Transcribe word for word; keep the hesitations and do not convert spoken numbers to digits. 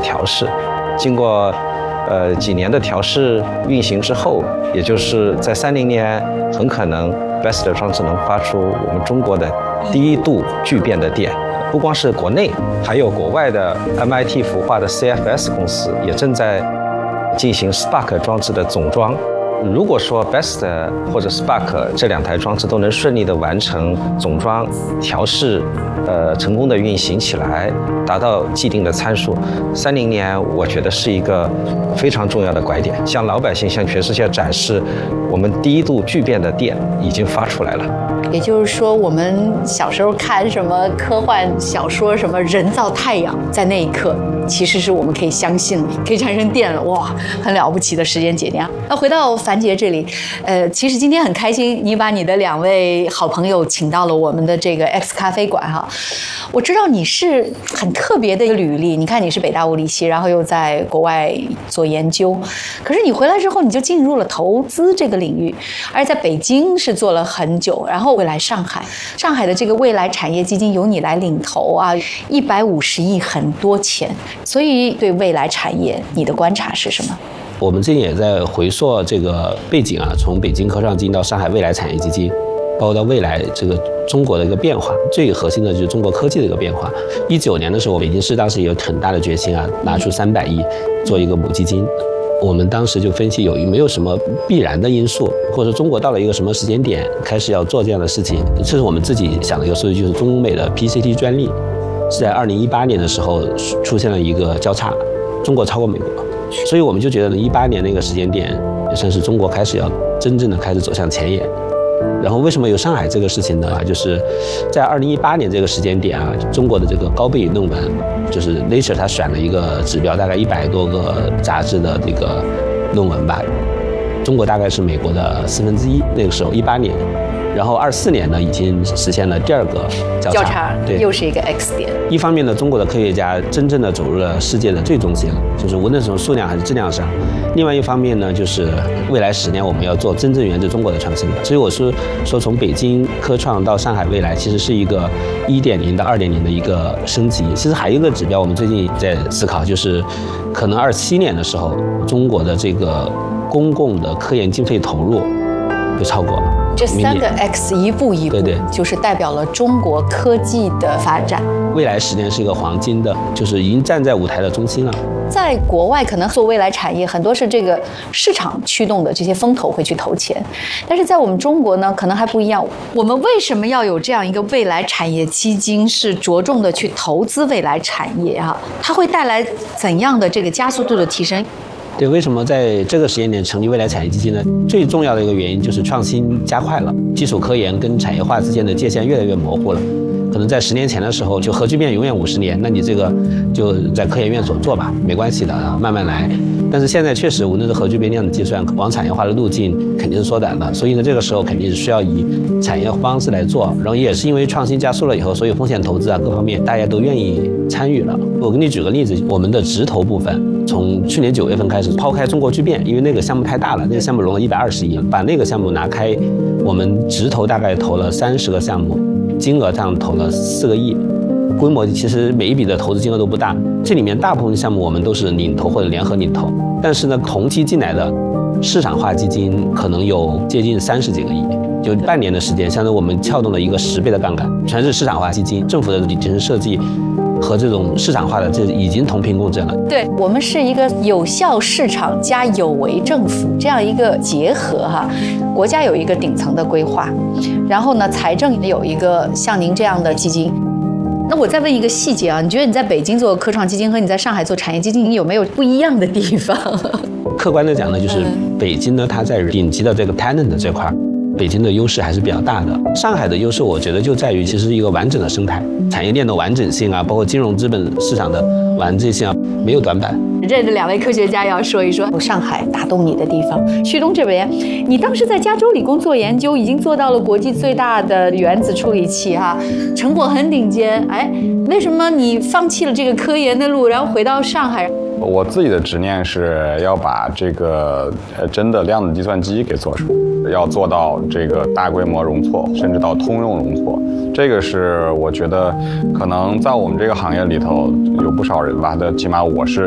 调试。经过呃几年的调试运行之后，也就是在三零年，很可能 B E S T 的装置能发出我们中国的第一度聚变的电。不光是国内，还有国外的 M I T 孵化的 C F S 公司也正在进行 Spark 装置的总装。如果说 B E S T 或者 Spark 这两台装置都能顺利的完成总装调试，呃，成功的运行起来，达到既定的参数，三零年我觉得是一个非常重要的拐点，向老百姓、向全世界展示我们第一度聚变的电已经发出来了。 也就是说，我们小时候看什么科幻小说，什么人造太阳，在那一刻，其实是我们可以相信了，可以产生电了，哇，很了不起的时间节点。那回到樊杰这里，呃，其实今天很开心，你把你的两位好朋友请到了我们的这个 X 咖啡馆哈。我知道你是很特别的一个履历，你看你是北大物理系，然后又在国外做研究，可是你回来之后，你就进入了投资这个领域，而在北京是做了很久，然后未来上海，上海的这个未来产业基金由你来领头啊，一百五十亿很多钱，所以对未来产业你的观察是什么？ 我们最近也在回溯这个背景啊，从北京科创基金到上海未来产业基金，包括到未来这个中国的一个变化，最核心的就是中国科技的一个变化。一九年的时候，北京市当时也有很大的决心啊，拿出三百亿做一个母基金。我们当时就分析有没有什么必然的因素，或者中国到了一个什么时间点开始要做这样的事情。这是我们自己想的一个数据，就是中美的 P C T 专利是在二零一八年的时候出现了一个交叉，中国超过美国，所以我们就觉得一八年那个时间点也算是中国开始要真正的开始走向前沿。然后为什么有上海这个事情呢？就是在二零一八年这个时间点啊，中国的这个高倍论文，就是 Nature 它选了一个指标，大概一百多个杂志的这个论文吧，中国大概是美国的四分之一。那个时候一八年，然后二四年呢，已经实现了第二个交叉， 交叉对， 又是一个 X 点。 一方面呢，中国的科学家真正的走入了世界的最中心了，就是无论从数量还是质量上。另外一方面呢，就是未来十年我们要做真正源自中国的创新。所以我是说，从北京科创到上海未来，其实是一个一点零到二点零的一个升级。其实还有一个指标，我们最近在思考，就是可能二七年的时候，中国的这个公共的科研经费投入会超过。 这三个 X 一步一步， 对对， 就是代表了中国科技的发展。 未来十年是一个黄金的，就是已经站在舞台的中心了。 在国外，可能做未来产业很多是这个市场驱动的，这些风投会去投钱。但是在我们中国呢，可能还不一样。我们为什么要有这样一个未来产业基金，是着重的去投资未来产业啊？它会带来怎样的这个加速度的提升？ 对，为什么在这个时间点成立未来产业基金呢？最重要的一个原因就是创新加快了，基础科研跟产业化之间的界限越来越模糊了。可能在十年前的时候，就核聚变永远五十年，那你这个就在科研院所做吧，没关系的，慢慢来。但是现在确实，无论是核聚变量的计算，往产业化的路径肯定是缩短了，所以呢，这个时候肯定是需要以产业方式来做。然后也是因为创新加速了以后，所以风险投资啊各方面大家都愿意参与了。我给你举个例子，我们的直投部分从去年九月份开始，抛开中国聚变，因为那个项目太大了，那个项目融了一百二十亿，把那个项目拿开，我们直投大概投了三十个项目，金额上投了四个亿。规模其实每一笔的投资金额都不大，这里面大部分项目我们都是领投或者联合领投，但是呢，同期进来的市场化基金可能有接近三十几个亿，就半年的时间，相当于我们撬动了一个十倍的杠杆，全是市场化基金，政府的底层设计和这种市场化的这已经同频共振了。 对，我们是一个有效市场加有为政府这样一个结合哈。国家有一个顶层的规划，然后呢，财政有一个像您这样的基金。那我再问一个细节啊，你觉得你在北京做科创基金和你在上海做产业基金有没有不一样的地方？ 客观的讲呢，就是北京呢，它在顶级的这个 talent 这块，北京的优势还是比较大的。上海的优势，我觉得就在于其实一个完整的生态，产业链的完整性啊，包括金融资本市场的完整性啊，没有短板。 这两位科学家要说一说上海打动你的地方。旭东这边，你当时在加州理工做研究，已经做到了国际最大的原子处理器哈，成果很顶尖。哎，为什么你放弃了这个科研的路，然后回到上海？ 我自己的执念是要把这个呃真的量子计算机给做出来，要做到这个大规模容错，甚至到通用容错。这个是我觉得可能在我们这个行业里头有不少人吧，的起码我是